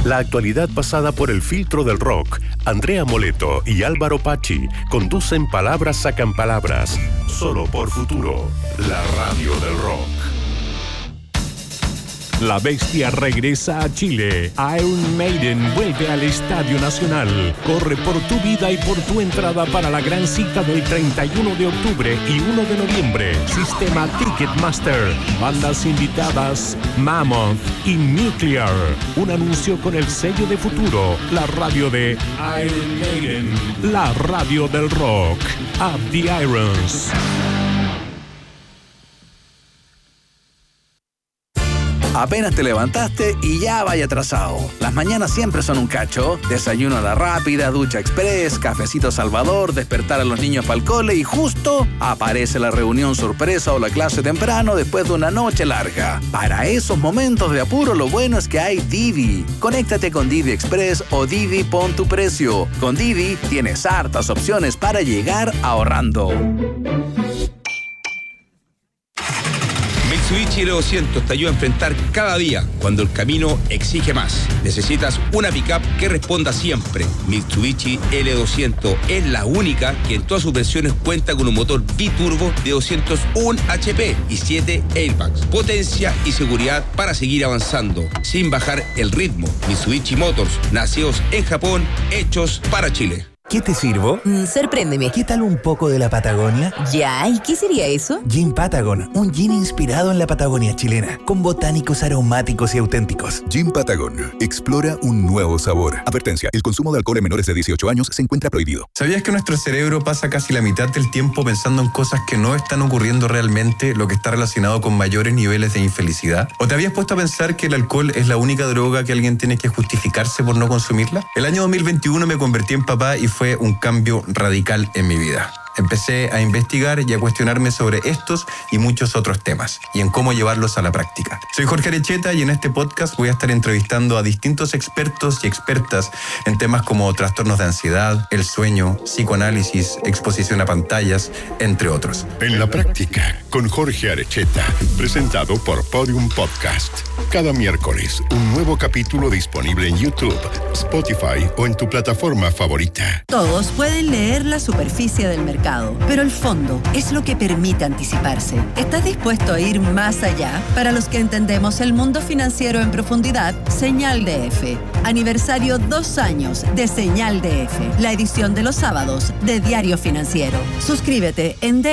La actualidad pasada por el filtro del rock. Andrea Moleto y Álvaro Pachi conducen Palabras Sacan Palabras. Solo por Futuro, la radio del rock. La Bestia regresa a Chile. Iron Maiden vuelve al Estadio Nacional. Corre por tu vida y por tu entrada para la gran cita del 31 de octubre y 1 de noviembre. Sistema Ticketmaster. Bandas invitadas: Mammoth y Nuclear. Un anuncio con el sello de Futuro. La radio de Iron Maiden. La radio del rock. Up the Irons. Apenas te levantaste y ya vaya atrasado. Las mañanas siempre son un cacho. Desayuno a la rápida, ducha express, cafecito Salvador, despertar a los niños para el cole y justo aparece la reunión sorpresa o la clase temprano después de una noche larga. Para esos momentos de apuro, lo bueno es que hay Didi. Conéctate con Didi Express o Didi Pon tu Precio. Con Didi tienes hartas opciones para llegar ahorrando. Mitsubishi L200 te ayuda a enfrentar cada día cuando el camino exige más. Necesitas una pickup que responda siempre. Mitsubishi L200 es la única que en todas sus versiones cuenta con un motor biturbo de 201 HP y 7 airbags. Potencia y seguridad para seguir avanzando sin bajar el ritmo. Mitsubishi Motors, nacidos en Japón, hechos para Chile. ¿Qué te sirvo? Sorpréndeme. ¿Qué tal un poco de la Patagonia? Ya, ¿y qué sería eso? Gin Patagon, un gin inspirado en la Patagonia chilena, con botánicos aromáticos y auténticos. Gin Patagon, explora un nuevo sabor. Advertencia, el consumo de alcohol en menores de 18 años se encuentra prohibido. ¿Sabías que nuestro cerebro pasa casi la mitad del tiempo pensando en cosas que no están ocurriendo realmente, lo que está relacionado con mayores niveles de infelicidad? ¿O te habías puesto a pensar que el alcohol es la única droga que alguien tiene que justificarse por no consumirla? El año 2021 me convertí en papá y fue un cambio radical en mi vida. Empecé a investigar y a cuestionarme sobre estos y muchos otros temas y en cómo llevarlos a la práctica. Soy Jorge Arecheta y en este podcast voy a estar entrevistando a distintos expertos y expertas en temas como trastornos de ansiedad, el sueño, psicoanálisis, exposición a pantallas, entre otros. En la práctica, con Jorge Arecheta, presentado por Podium Podcast. Cada miércoles, un nuevo capítulo disponible en YouTube, Spotify o en tu plataforma favorita. Todos pueden leer la superficie del mercado, pero el fondo es lo que permite anticiparse. ¿Estás dispuesto a ir más allá? Para los que entendemos el mundo financiero en profundidad, Señal DF. Aniversario 2 años de Señal DF, la edición de los sábados de Diario Financiero. Suscríbete en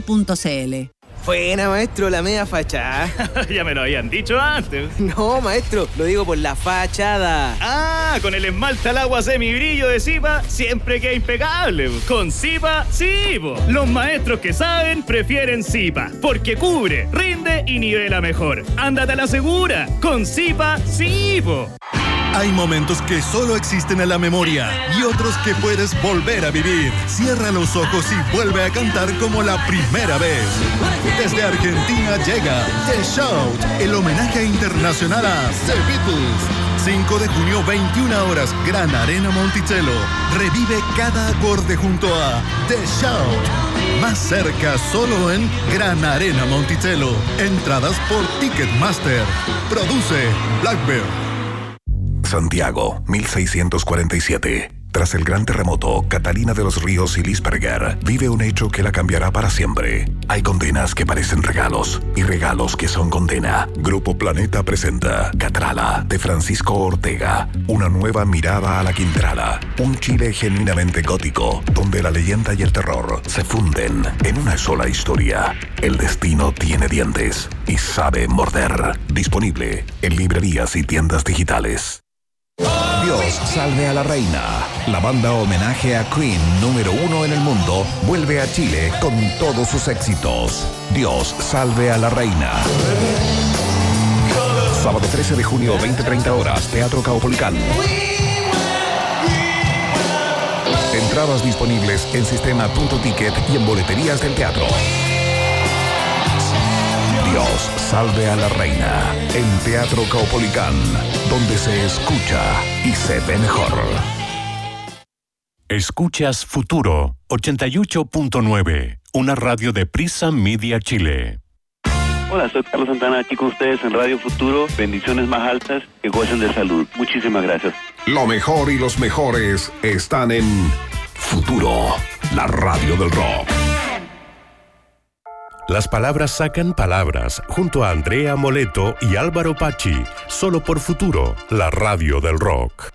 df.cl. Buena, maestro, la media fachada. Ya me lo habían dicho antes. No, maestro, lo digo por la fachada. Ah, con el esmalte al agua semibrillo de Zipa siempre queda impecable. Con Zipa, sí, po. Los maestros que saben prefieren Zipa, porque cubre, rinde y nivela mejor. Ándate a la segura. Con Zipa, sí, po. Hay momentos que solo existen en la memoria y otros que puedes volver a vivir. Cierra los ojos y vuelve a cantar como la primera vez. Desde Argentina llega The Shout, el homenaje internacional a The Beatles. 5 de junio, 21 horas, Gran Arena Monticello. Revive cada acorde junto a The Shout. Más cerca, solo en Gran Arena Monticello. Entradas por Ticketmaster. Produce Blackbird. Santiago, 1647. Tras el gran terremoto, Catalina de los Ríos y Lisperger vive un hecho que la cambiará para siempre. Hay condenas que parecen regalos y regalos que son condena. Grupo Planeta presenta Catrala, de Francisco Ortega. Una nueva mirada a la Quintrala. Un Chile genuinamente gótico, donde la leyenda y el terror se funden en una sola historia. El destino tiene dientes y sabe morder. Disponible en librerías y tiendas digitales. Dios salve a la reina. La banda homenaje a Queen número 1 en el mundo vuelve a Chile con todos sus éxitos. Dios salve a la reina. Sábado 13 de junio, 20:30 horas, Teatro Caupolicán. Entradas disponibles en sistema.ticket y en boleterías del teatro. Dios salve a la reina en Teatro Caupolicán, donde se escucha y se ve mejor. Escuchas Futuro 88.9, una radio de Prisa Media Chile. Hola, soy Carlos Santana, aquí con ustedes en Radio Futuro. Bendiciones más altas, que gocen de salud. Muchísimas gracias. Lo mejor y los mejores están en Futuro, la radio del rock. Las palabras sacan palabras, junto a Andrea Moleto y Álvaro Pachi, solo por Futuro, la radio del rock.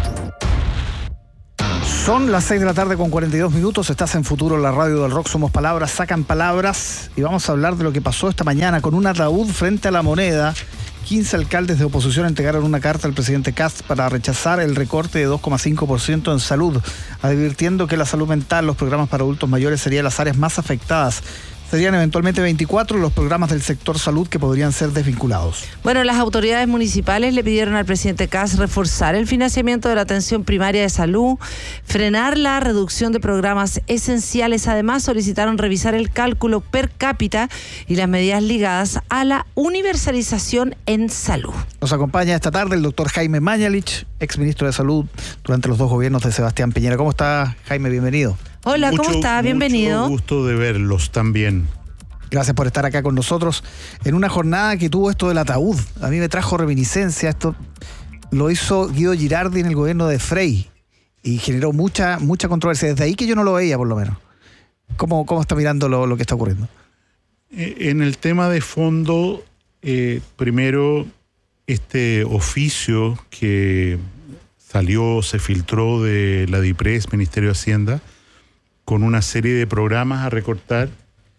Son las 6 de la tarde con 42 minutos, estás en Futuro, la radio del rock, somos palabras, sacan palabras, y vamos a hablar de lo que pasó esta mañana con un ataúd frente a la Moneda. 15 alcaldes de oposición entregaron una carta al presidente Kast para rechazar el recorte de 2,5% en salud, advirtiendo que la salud mental, los programas para adultos mayores serían las áreas más afectadas. Serían eventualmente 24 los programas del sector salud que podrían ser desvinculados. Bueno, las autoridades municipales le pidieron al presidente Kast reforzar el financiamiento de la atención primaria de salud, frenar la reducción de programas esenciales. Además, solicitaron revisar el cálculo per cápita y las medidas ligadas a la universalización en salud. Nos acompaña esta tarde el doctor Jaime Mañalich, exministro de Salud durante los dos gobiernos de Sebastián Piñera. ¿Cómo está, Jaime? Bienvenido. Hola, ¿cómo está? Bienvenido. Mucho gusto de verlos también. Gracias por estar acá con nosotros en una jornada que tuvo esto del ataúd. A mí me trajo reminiscencia. Esto lo hizo Guido Girardi en el gobierno de Frey y generó mucha controversia. Desde ahí que yo no lo veía, por lo menos. ¿Cómo está mirando lo que está ocurriendo? En el tema de fondo, primero, este oficio que se filtró de la DIPRES, Ministerio de Hacienda, con una serie de programas a recortar,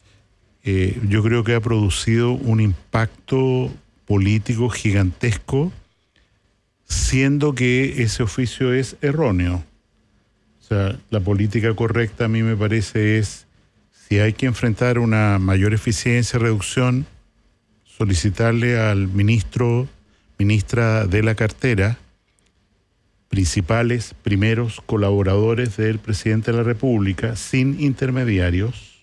yo creo que ha producido un impacto político gigantesco, siendo que ese oficio es erróneo. O sea, la política correcta a mí me parece es, si hay que enfrentar una mayor eficiencia y reducción, solicitarle al ministra de la cartera, principales, primeros colaboradores del presidente de la República, sin intermediarios,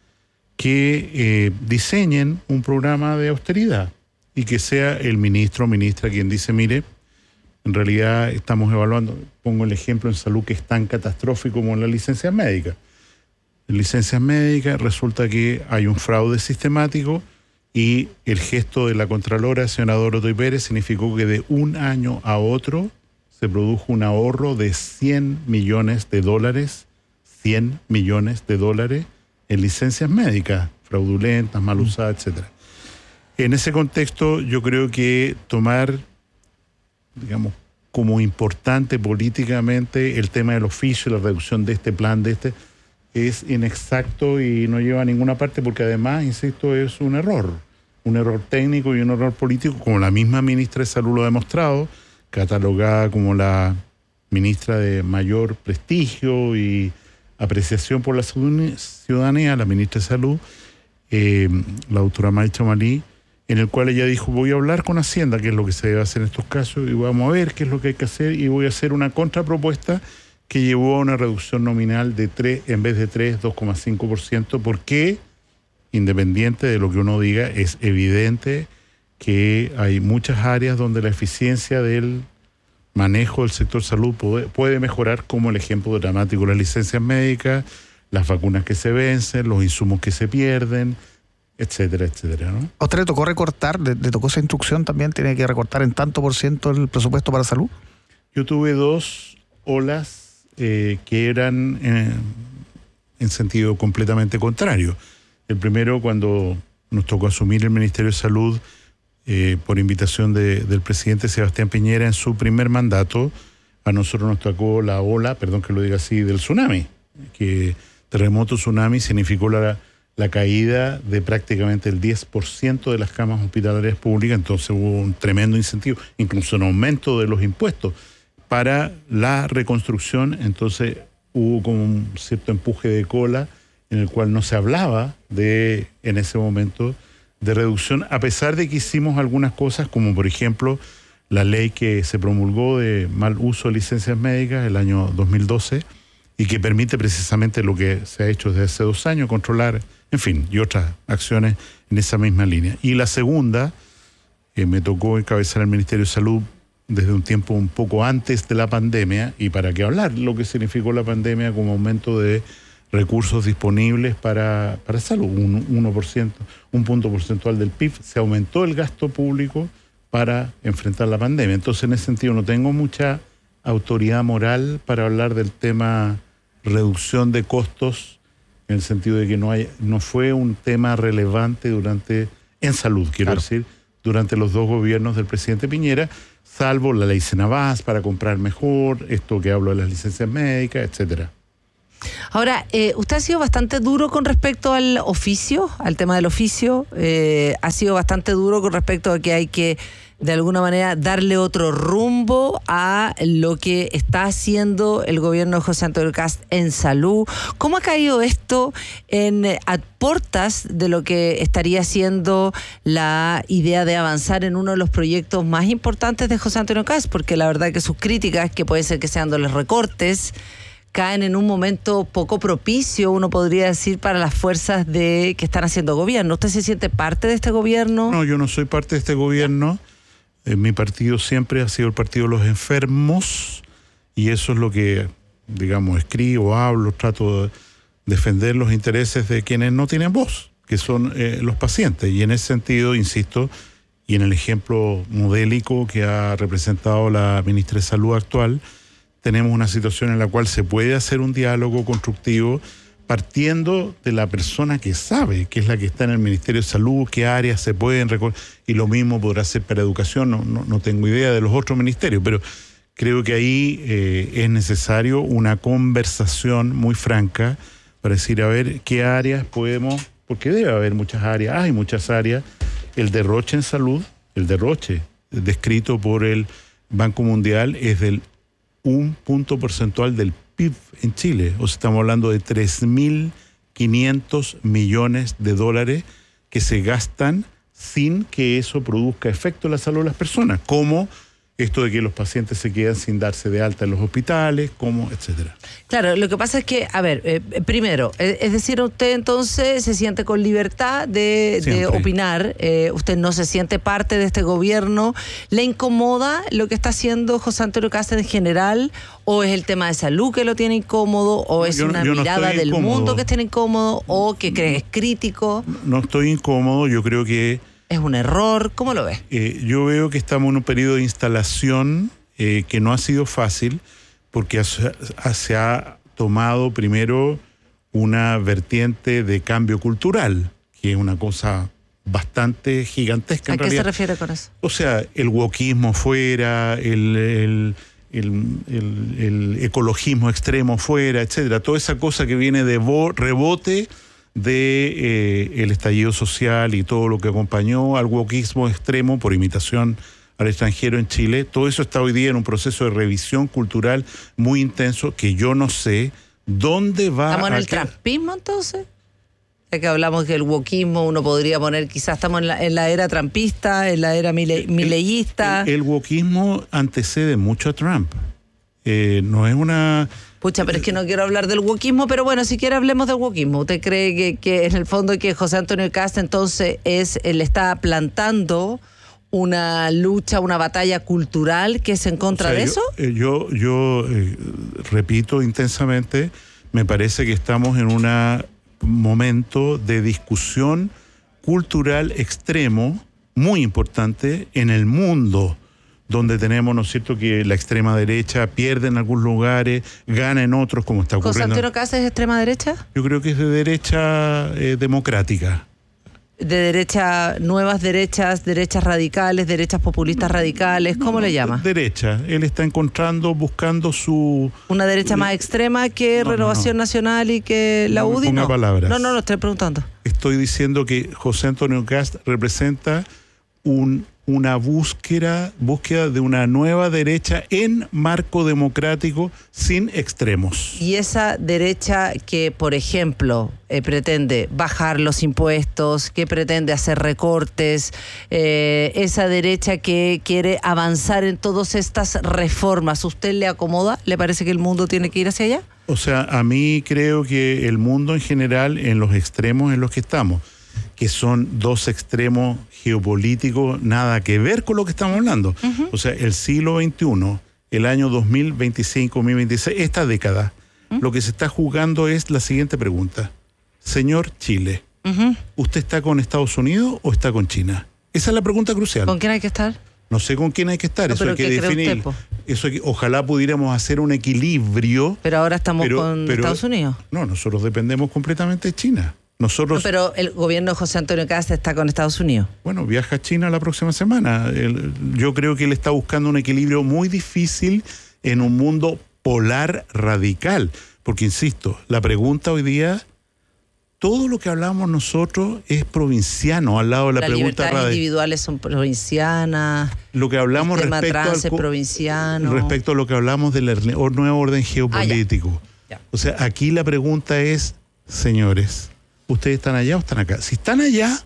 que diseñen un programa de austeridad y que sea el ministro o ministra quien dice, mire, en realidad estamos evaluando, pongo el ejemplo en salud que es tan catastrófico como en las licencias médicas. En licencias médicas resulta que hay un fraude sistemático y el gesto de la Contralora, señora Dorothy Pérez, significó que de un año a otro se produjo un ahorro de $100 millones, 100 millones de dólares en licencias médicas, fraudulentas, mal usadas, etc. En ese contexto, yo creo que tomar, digamos, como importante políticamente el tema del oficio, la reducción de este plan, es inexacto y no lleva a ninguna parte, porque además, insisto, es un error técnico y un error político, como la misma ministra de Salud lo ha demostrado, catalogada como la ministra de mayor prestigio y apreciación por la ciudadanía, la ministra de Salud, la doctora Maicha Malí, en el cual ella dijo, voy a hablar con Hacienda, qué es lo que se debe hacer en estos casos, y vamos a ver qué es lo que hay que hacer, y voy a hacer una contrapropuesta que llevó a una reducción nominal de 3, en vez de 3, 2,5%, porque, independiente de lo que uno diga, es evidente que hay muchas áreas donde la eficiencia del manejo del sector salud puede mejorar, como el ejemplo dramático de las licencias médicas, las vacunas que se vencen, los insumos que se pierden, etcétera, etcétera, ¿no? ¿A usted le tocó recortar? ¿Le tocó esa instrucción también? ¿Tiene que recortar en tanto por ciento el presupuesto para salud? Yo tuve 2 olas que eran en sentido completamente contrario. El primero, cuando nos tocó asumir el Ministerio de Salud, por invitación del presidente Sebastián Piñera en su primer mandato, a nosotros nos tocó la ola, perdón que lo diga así, del tsunami, que terremoto tsunami significó la caída de prácticamente el 10% de las camas hospitalarias públicas, entonces hubo un tremendo incentivo, incluso un aumento de los impuestos para la reconstrucción, entonces hubo como un cierto empuje de cola en el cual no se hablaba en ese momento, de reducción, a pesar de que hicimos algunas cosas, como por ejemplo la ley que se promulgó de mal uso de licencias médicas el año 2012 y que permite precisamente lo que se ha hecho desde hace 2 años, controlar, en fin, y otras acciones en esa misma línea. Y la segunda, me tocó encabezar el Ministerio de Salud desde un tiempo un poco antes de la pandemia, y para qué hablar lo que significó la pandemia como aumento de recursos disponibles para salud, un 1%, un punto porcentual del PIB. Se aumentó el gasto público para enfrentar la pandemia. Entonces, en ese sentido, no tengo mucha autoridad moral para hablar del tema reducción de costos, en el sentido de que no fue un tema relevante en salud, quiero decir, durante los 2 gobiernos del presidente Piñera, salvo la ley Senabás para comprar mejor, esto que hablo de las licencias médicas, etcétera. Ahora, usted ha sido bastante duro con respecto al oficio, al tema del oficio, ha sido bastante duro con respecto a que hay que, de alguna manera, darle otro rumbo a lo que está haciendo el gobierno de José Antonio Kast en salud. ¿Cómo ha caído esto a portas de lo que estaría siendo la idea de avanzar en uno de los proyectos más importantes de José Antonio Kast? Porque la verdad que sus críticas, que puede ser que sean de los recortes, caen en un momento poco propicio, uno podría decir, para las fuerzas que están haciendo gobierno. ¿Usted se siente parte de este gobierno? No, yo no soy parte de este gobierno. Mi partido siempre ha sido el partido de los enfermos, y eso es lo que, digamos, escribo, hablo, trato de defender los intereses de quienes no tienen voz, que son los pacientes. Y en ese sentido, insisto, y en el ejemplo modélico que ha representado la ministra de Salud actual, tenemos una situación en la cual se puede hacer un diálogo constructivo partiendo de la persona que sabe, que es la que está en el Ministerio de Salud, qué áreas se pueden recorrer, y lo mismo podrá ser para educación, no tengo idea de los otros ministerios, pero creo que ahí es necesario una conversación muy franca para decir, a ver, qué áreas podemos, porque debe haber muchas áreas, hay muchas áreas, el derroche en salud, el derroche descrito por el Banco Mundial es del 1 punto porcentual del PIB en Chile. O sea, estamos hablando de 3.500 millones de dólares que se gastan sin que eso produzca efecto en la salud de las personas, como esto de que los pacientes se quedan sin darse de alta en los hospitales, como etcétera. Claro, lo que pasa es que, a ver, primero, es decir, usted entonces se siente con libertad de opinar, usted no se siente parte de este gobierno. ¿Le incomoda lo que está haciendo José Antonio Kast en general? ¿O es el tema de salud que lo tiene incómodo? ¿O es una mirada del mundo que tiene incómodo? ¿O que cree que es crítico? No estoy incómodo, yo creo que ¿es un error? ¿Cómo lo ves? Yo veo que estamos en un periodo de instalación que no ha sido fácil, porque se ha tomado primero una vertiente de cambio cultural, que es una cosa bastante gigantesca. ¿A qué se refiere con eso? O sea, el wokismo fuera, el ecologismo extremo fuera, etcétera. Toda esa cosa que viene de rebote el estallido social y todo lo que acompañó al wokismo extremo por imitación al extranjero en Chile, todo eso está hoy día en un proceso de revisión cultural muy intenso que yo no sé dónde va. ¿Estamos en el trumpismo entonces? Ya que hablamos que el wokismo uno podría poner, quizás estamos en la era trumpista, en la era mileyista. El wokismo antecede mucho a Trump. No es una... Pucha, pero es que no quiero hablar del wokismo, pero bueno, si quiere hablemos del wokismo. ¿Usted cree que en el fondo que José Antonio Kast entonces le está plantando una lucha, una batalla cultural que es en contra de eso? Yo repito intensamente, me parece que estamos en un momento de discusión cultural extremo, muy importante en el mundo, donde tenemos, ¿no es cierto?, que la extrema derecha pierde en algunos lugares, gana en otros, como está ocurriendo. ¿José Antonio Kast es de extrema derecha? Yo creo que es de derecha democrática. De derecha, nuevas derechas radicales, derechas populistas radicales, ¿cómo le llama? Derecha. Él está buscando su... ¿Una derecha más extrema que Renovación Nacional y que la UDI? No. Palabras. No, estoy preguntando. Estoy diciendo que José Antonio Kast representa una búsqueda de una nueva derecha en marco democrático sin extremos. Y esa derecha que, por ejemplo, pretende bajar los impuestos, que pretende hacer recortes, esa derecha que quiere avanzar en todas estas reformas, ¿usted le acomoda? ¿Le parece que el mundo tiene que ir hacia allá? O sea, a mí creo que el mundo en general, en los extremos en los que estamos, que son dos extremos geopolíticos, nada que ver con lo que estamos hablando. O sea, el siglo XXI, el año 2025-2026, esta década, lo que se está jugando es la siguiente pregunta. Señor Chile, ¿usted está con Estados Unidos o está con China? Esa es la pregunta crucial. ¿Con quién hay que estar? No sé con quién hay que estar, No, eso hay que definir. Ojalá pudiéramos hacer un equilibrio. Pero ahora estamos con Estados Unidos. No, nosotros dependemos completamente de China. Nosotros, pero el gobierno de José Antonio Cast está con Estados Unidos. Bueno, viaja a China la próxima semana. Yo creo que él está buscando un equilibrio muy difícil en un mundo polar radical. Porque, insisto, la pregunta hoy día, todo lo que hablamos nosotros es provinciano al lado de la pregunta radical. Las libertades individuales son provincianas. Lo que hablamos el tema trans es provinciano. Respecto a lo que hablamos del nuevo orden geopolítico. Ya. O sea, aquí la pregunta es, señores, ¿ustedes están allá o están acá? Si están allá,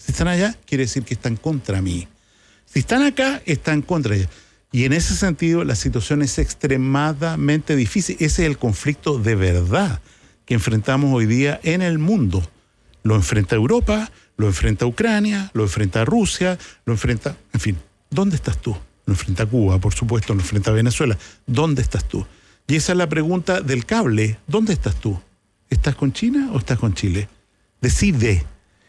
quiere decir que están contra mí. Si están acá, están contra ella. Y en ese sentido, la situación es extremadamente difícil. Ese es el conflicto de verdad que enfrentamos hoy día en el mundo. Lo enfrenta Europa, lo enfrenta Ucrania, lo enfrenta Rusia, lo enfrenta... En fin, ¿dónde estás tú? Lo enfrenta Cuba, por supuesto, lo enfrenta Venezuela. ¿Dónde estás tú? Y esa es la pregunta del cable. ¿Dónde estás tú? ¿Estás con China o estás con Chile? Decide.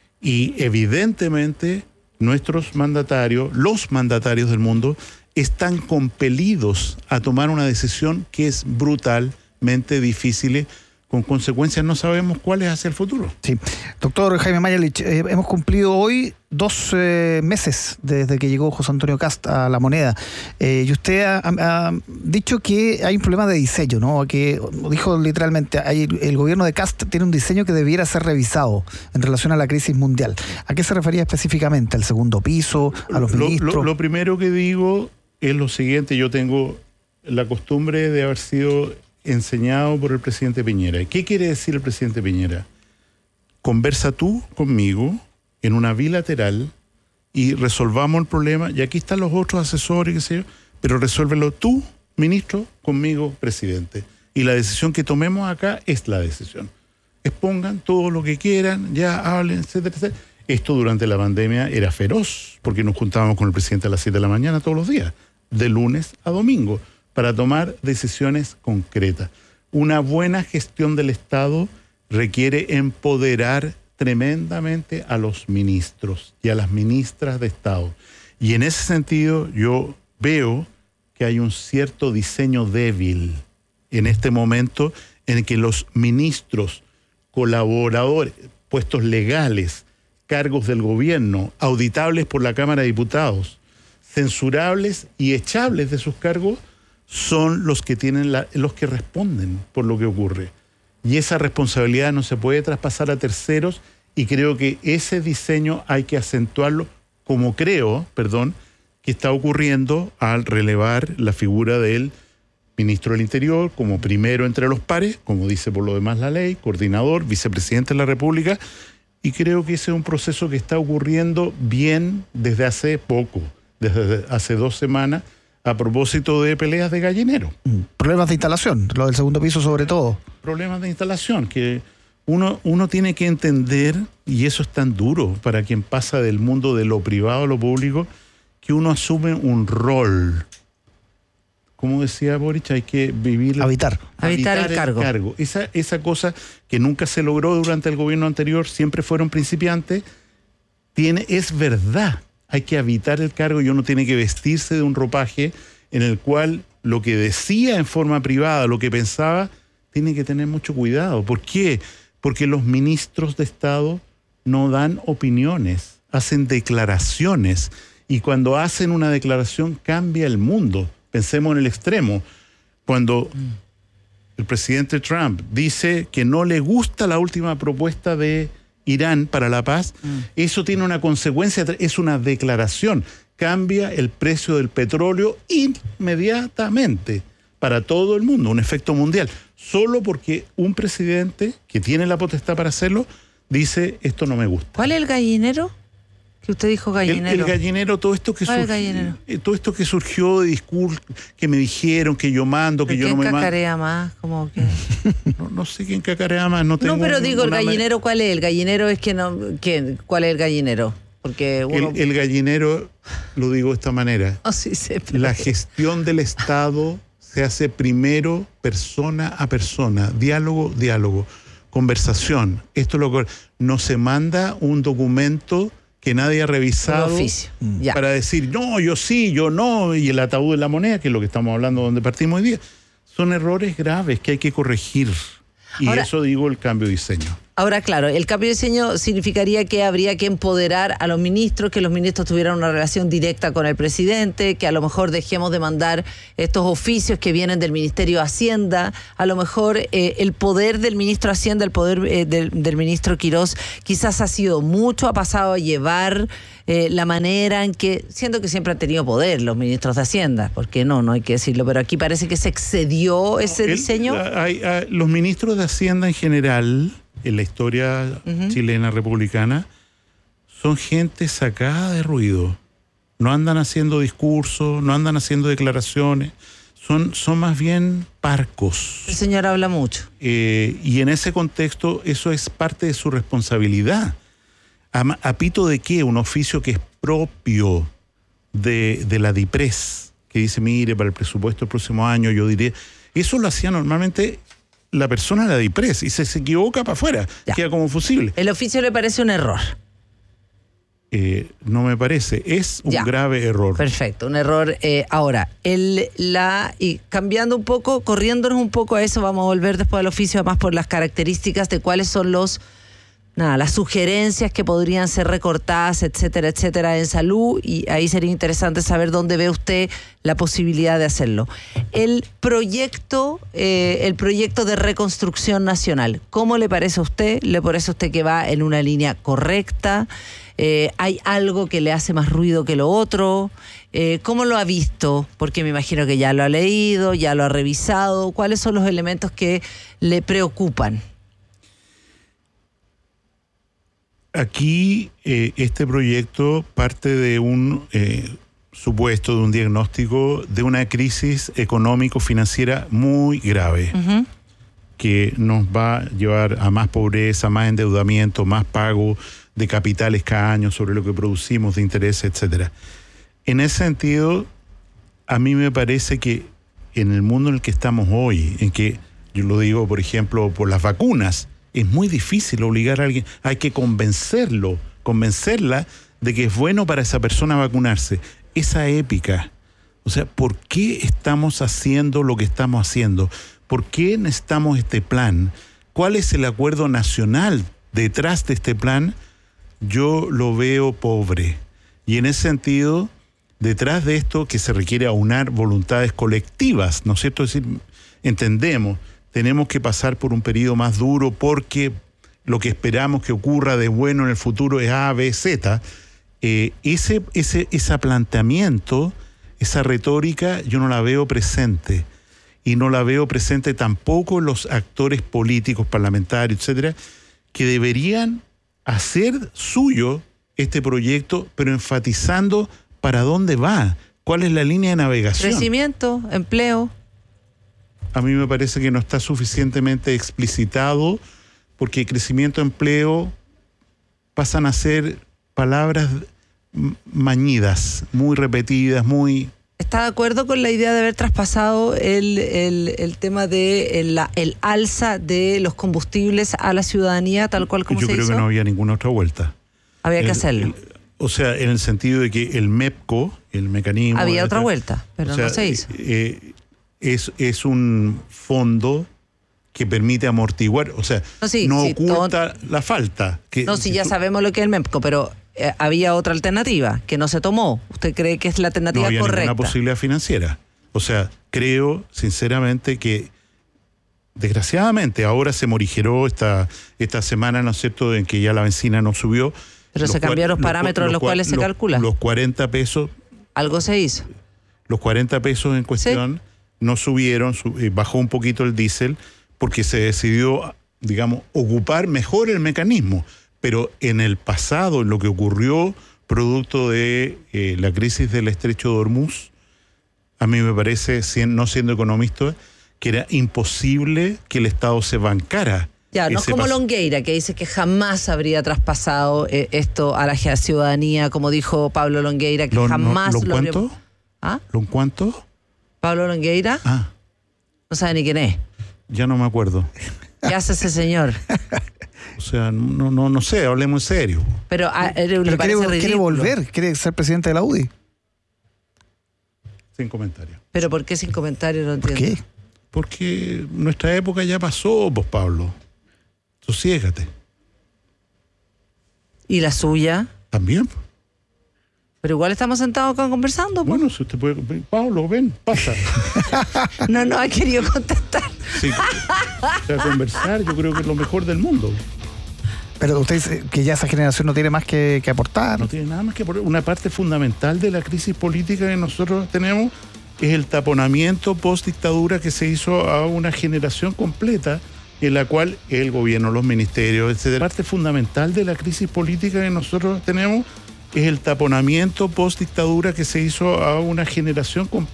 Y evidentemente nuestros mandatarios, los mandatarios del mundo, están compelidos a tomar una decisión que es brutalmente difícil, con consecuencias no sabemos cuáles hacia el futuro. Sí. Doctor Jaime Mañalich, hemos cumplido hoy 2 meses desde que llegó José Antonio Cast a La Moneda. Y usted ha dicho que hay un problema de diseño, ¿no? Que dijo literalmente, el gobierno de Cast tiene un diseño que debiera ser revisado en relación a la crisis mundial. ¿A qué se refería específicamente? ¿Al segundo piso? ¿A los ministros? Lo primero que digo es lo siguiente. Yo tengo la costumbre de haber sido enseñado por el presidente Piñera. ¿Qué quiere decir el presidente Piñera? Conversa tú conmigo en una bilateral y resolvamos el problema, y aquí están los otros asesores, qué sé yo, pero resuélvelo tú, ministro, conmigo, presidente. Y la decisión que tomemos acá es la decisión. Expongan todo lo que quieran, ya hablen, etcétera, etcétera. Esto durante la pandemia era feroz, porque nos juntábamos con el presidente a las 7 de la mañana todos los días, de lunes a domingo, para tomar decisiones concretas. Una buena gestión del Estado requiere empoderar tremendamente a los ministros y a las ministras de Estado. Y en ese sentido yo veo que hay un cierto diseño débil en este momento en que los ministros, colaboradores, puestos legales, cargos del gobierno, auditables por la Cámara de Diputados, censurables y echables de sus cargos, son los que tienen los que responden por lo que ocurre. Y esa responsabilidad no se puede traspasar a terceros, y creo que ese diseño hay que acentuarlo, como creo, que está ocurriendo al relevar la figura del ministro del Interior como primero entre los pares, como dice por lo demás la ley, coordinador, vicepresidente de la República, y creo que ese es un proceso que está ocurriendo bien desde hace poco, desde hace 2 semanas, a propósito de peleas de gallinero. Problemas de instalación, lo del segundo piso sobre todo. Problemas de instalación, que uno tiene que entender, y eso es tan duro para quien pasa del mundo de lo privado a lo público, que uno asume un rol. Como decía Boric, hay que vivir... Habitar el cargo. Esa cosa que nunca se logró durante el gobierno anterior, siempre fueron principiantes, es verdad. Hay que habitar el cargo y uno tiene que vestirse de un ropaje en el cual lo que decía en forma privada, lo que pensaba, tiene que tener mucho cuidado. ¿Por qué? Porque los ministros de Estado no dan opiniones, hacen declaraciones. Y cuando hacen una declaración cambia el mundo. Pensemos en el extremo. Cuando el presidente Trump dice que no le gusta la última propuesta de Irán para la paz, eso tiene una consecuencia, es una declaración. Cambia el precio del petróleo inmediatamente para todo el mundo, un efecto mundial. Solo porque un presidente que tiene la potestad para hacerlo dice, esto no me gusta. ¿Cuál es el gallinero? Que usted dijo gallinero. El gallinero, todo esto que surgió de discursos que me dijeron, que yo mando, que yo no me mando. ¿Quién cacarea más? ¿Cómo que? No sé quién cacarea más. No, pero digo, el gallinero, ¿cuál es? El gallinero es que no... ¿Quién? ¿Cuál es el gallinero? Porque el gallinero, lo digo de esta manera. Sí sé, la gestión del Estado se hace primero persona a persona, diálogo, conversación. Esto es lo que no se manda un documento que nadie ha revisado para decir, no, yo sí, yo no, y el ataúd de la moneda, que es lo que estamos hablando donde partimos hoy día. Son errores graves que hay que corregir. Y ahora, eso digo el cambio de diseño. Ahora, claro, el cambio de diseño significaría que habría que empoderar a los ministros, que los ministros tuvieran una relación directa con el presidente, que a lo mejor dejemos de mandar estos oficios que vienen del Ministerio de Hacienda, a lo mejor el poder del ministro de Hacienda, el poder del ministro Quirós, quizás ha sido mucho, ha pasado a llevar la manera en que, siendo que siempre han tenido poder los ministros de Hacienda, porque no hay que decirlo, pero aquí parece que se excedió ese diseño. Los ministros de Hacienda en general, en la historia chilena republicana, son gente sacada de ruido. No andan haciendo discursos, no andan haciendo declaraciones, son más bien parcos. El señor habla mucho. Y en ese contexto eso es parte de su responsabilidad. ¿A pito de qué? Un oficio que es propio de la DIPRES, que dice, mire, para el presupuesto del próximo año yo diría... Eso lo hacía normalmente la persona de la DIPRES y se equivoca para afuera, queda como fusible. ¿El oficio le parece un error? No me parece, es un grave error. Perfecto, un error. Ahora, y cambiando un poco, corriéndonos un poco a eso, vamos a volver después al oficio, además por las características de cuáles son las sugerencias que podrían ser recortadas, etcétera, etcétera, en salud, y ahí sería interesante saber dónde ve usted la posibilidad de hacerlo. El proyecto de reconstrucción nacional, ¿cómo le parece a usted? ¿Le parece a usted que va en una línea correcta? ¿Hay algo que le hace más ruido que lo otro? ¿Cómo lo ha visto? Porque me imagino que ya lo ha leído, ya lo ha revisado. ¿Cuáles son los elementos que le preocupan? Aquí este proyecto parte de un supuesto, de un diagnóstico de una crisis económico-financiera muy grave, que nos va a llevar a más pobreza, más endeudamiento, más pago de capitales cada año sobre lo que producimos de interés, etcétera. En ese sentido, a mí me parece que en el mundo en el que estamos hoy, en que, yo lo digo, por ejemplo, por las vacunas, es muy difícil obligar a alguien, hay que convencerla de que es bueno para esa persona vacunarse. Esa épica, o sea, ¿por qué estamos haciendo lo que estamos haciendo? ¿Por qué necesitamos este plan? ¿Cuál es el acuerdo nacional detrás de este plan? Yo lo veo pobre. Y en ese sentido, detrás de esto que se requiere aunar voluntades colectivas, ¿no es cierto? Es decir, entendemos, tenemos que pasar por un periodo más duro porque lo que esperamos que ocurra de bueno en el futuro es A, B, Z. Ese planteamiento, esa retórica, yo no la veo presente. Y no la veo presente tampoco en los actores políticos, parlamentarios, etcétera, que deberían hacer suyo este proyecto, pero enfatizando para dónde va, cuál es la línea de navegación. Crecimiento, empleo. A mí me parece que no está suficientemente explicitado, porque crecimiento, empleo pasan a ser palabras mañidas, muy repetidas, muy... ¿Está de acuerdo con la idea de haber traspasado el tema de el alza de los combustibles a la ciudadanía, tal cual como se hizo? Yo creo que no había ninguna otra vuelta. Había que hacerlo. O sea, en el sentido de que el MEPCO, el mecanismo... Había otra vuelta, pero no se hizo. Es un fondo que permite amortiguar, o sea, no oculta la falta. Ya sabemos lo que es el MEPCO, pero había otra alternativa que no se tomó. ¿Usted cree que es la alternativa correcta? No había ninguna posibilidad financiera. O sea, creo sinceramente que desgraciadamente ahora se morigeró esta semana, ¿no es cierto?, en que ya la benzina no subió. Pero se cambiaron los parámetros en los cuales se calcula. Los 40 pesos. Algo se hizo. Los 40 pesos en cuestión no subieron, bajó un poquito el diésel porque se decidió, digamos, ocupar mejor el mecanismo. Pero en el pasado, en lo que ocurrió producto de la crisis del estrecho de Hormuz, a mí me parece, no siendo economista, que era imposible que el Estado se bancara. Ya, no es como Longueira, que dice que jamás habría traspasado esto a la ciudadanía, como dijo Pablo Longueira, que jamás lo habría... ¿Lo cuánto? Pablo Longueira No sabe ni quién es. Ya no me acuerdo. ¿Qué hace ese señor? O sea, no sé, hablemos en serio. Pero, Pero quiere volver, quiere ser presidente de la UDI. Sin comentario. ¿Pero por qué sin comentario? No entiendo. ¿Por qué? Porque nuestra época ya pasó, pues, Pablo. Sosiégate. ¿Y la suya? También. Pero igual estamos sentados acá conversando. Bueno, si usted puede... Pablo, ven, pasa. No ha querido contestar. Sí, o sea, conversar yo creo que es lo mejor del mundo. Pero usted dice que ya esa generación no tiene más que aportar. No tiene nada más que aportar. Una parte fundamental de la crisis política que nosotros tenemos es el taponamiento post-dictadura que se hizo a una generación completa en la cual el gobierno, los ministerios, etc. Parte fundamental de la crisis política que nosotros tenemos es el taponamiento post-dictadura que se hizo a una generación completa.